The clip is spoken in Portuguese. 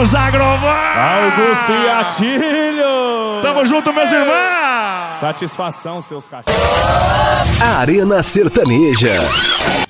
dos Agrovan! Augusto e Atílio! Tamo junto, meus irmãos! Satisfação, seus cachorros. Arena Sertaneja.